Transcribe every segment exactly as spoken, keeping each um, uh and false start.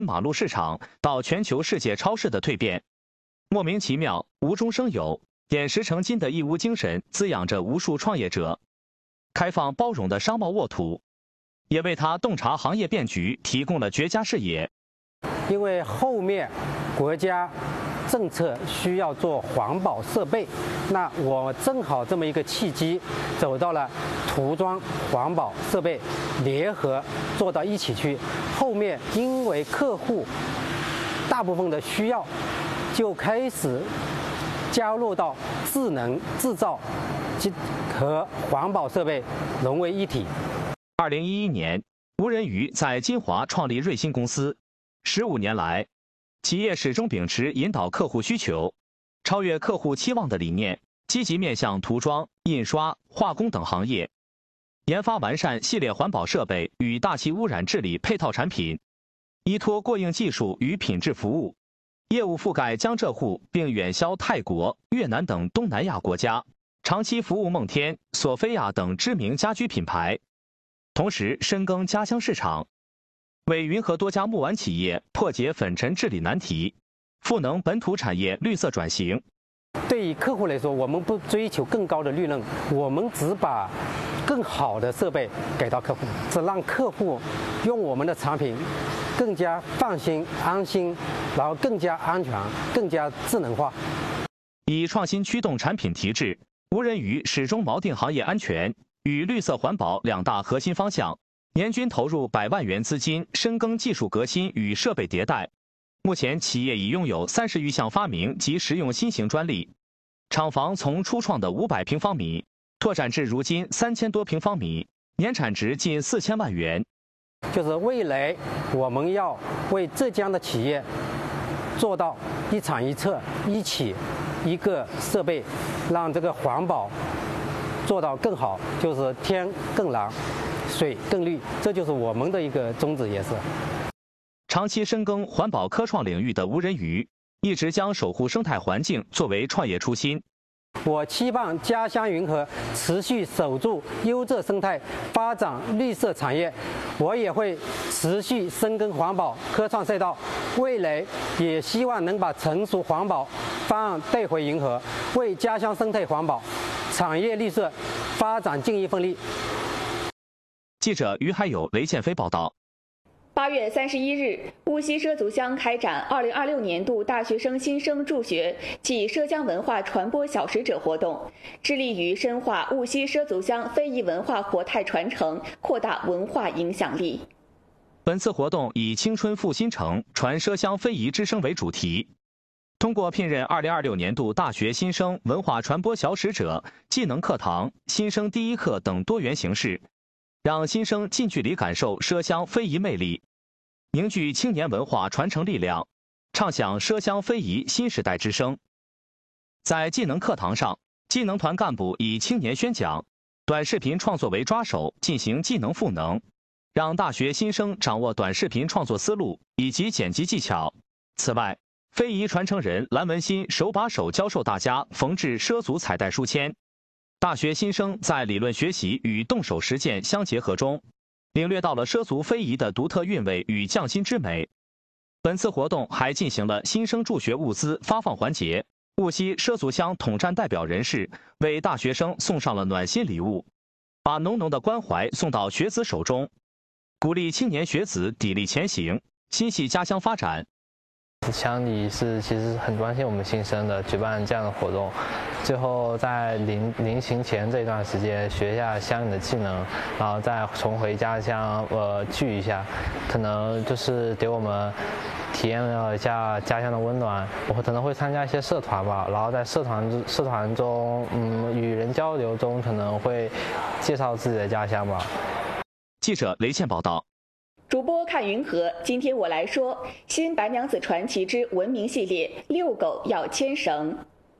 马路市场到全球世界超市的蜕变。莫名其妙，无中生有，点石成金的义乌精神滋养着无数创业者。开放包容的商贸沃土，也为他洞察行业变局提供了绝佳视野。 因为后面国家政策需要做环保设备，那我正好这么一个契机，走到了涂装环保设备联合做到一起去。后面因为客户大部分的需要，就开始加入到智能制造和环保设备融为一体。 二零一一年，吴仁瑜在金华创立瑞星公司。十五年来，企业始终秉持引导客户需求、超越客户期望的理念，积极面向涂装、印刷、化工等行业，研发完善系列环保设备与大气污染治理配套产品，依托过硬技术与品质服务，业务覆盖江浙沪，并远销泰国、越南等东南亚国家，长期服务梦天、索菲亚等知名家居品牌，同时深耕家乡市场。为云和多家木碗企业破解粉尘治理难题，赋能本土产业绿色转型。 对于客户来说，我们不追求更高的利润，我们只把更好的设备给到客户，只让客户用我们的产品更加放心、安心，然后更加安全、更加智能化。 以创新驱动产品提质，吴仁瑜始终锚定行业安全与绿色环保两大核心方向。年均投入百万元资金，深耕技术革新与设备迭代。目前，企业已拥有三十余项发明及实用新型专利，厂房从初创的五百平方米拓展至如今三千多平方米，年产值近四千万元。 就是未来我们要为浙江的企业做到一厂一策，一起一个设备，让这个环保做到更好，就是天更蓝。水更绿，这就是我们的一个宗旨，也是。 长期深耕环保科创领域的吴仁瑜，一直将守护生态环境作为创业初心。 我期望家乡云和持续守住优质生态，发展绿色产业。我也会持续深耕环保科创赛道，未来也希望能把成熟环保方案带回云和，为家乡生态环保、产业绿色发展尽一份力。 记者于海友、雷建飞报道。 八月三十一日，无锡畲族乡开展二零二六年度大学生新生助学暨畲江文化传播小使者活动，致力于深化无锡畲族乡非遗文化活态传承，扩大文化影响力。 本次活动以青春复兴城，传畲乡非遗之声为主题，通过聘任二零二六年度大学新生文化传播小使者、技能课堂、新生第一课等多元形式，让新生近距离感受畲乡非遗魅力，凝聚青年文化传承力量，唱响畲乡非遗新时代之声。在技能课堂上，技能团干部以青年宣讲、短视频创作为抓手，进行技能赋能，让大学新生掌握短视频创作思路以及剪辑技巧。此外，非遗传承人蓝文新手把手教授大家缝制畲族彩带书签。大学新生在理论学习与动手实践相结合中，领略到了畲族非遗的独特韵味与匠心之美。本次活动还进行了新生助学物资发放环节，无锡畲族乡统战代表人士为大学生送上了暖心礼物，把浓浓的关怀送到学子手中，鼓励青年学子砥砺前行，心系家乡发展。 乡里是其实很关心我们新生的，举办这样的活动，最后在临临行前这段时间学一下乡里的技能，然后再重回家乡，呃，聚一下，可能就是给我们体验了一下家乡的温暖。我可能会参加一些社团吧，然后在社团社团中，嗯，与人交流中可能会介绍自己的家乡吧。 记者雷倩报道。 主播看云和，今天我来说《新白娘子传奇之文明系列》，遛狗要牵绳。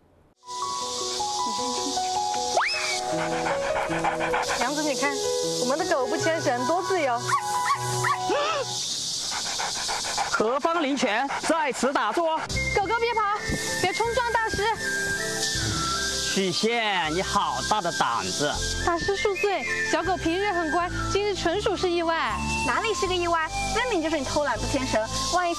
娘子，你看，我们的狗不牵绳多自由。 何方灵犬在此打坐？ 狗狗别跑，别冲撞大师。 许仙，你好大的胆子！ 大师恕罪，小狗平日很乖，今日纯属是意外。 哪里是个意外？分明就是你偷懒不牵绳，万一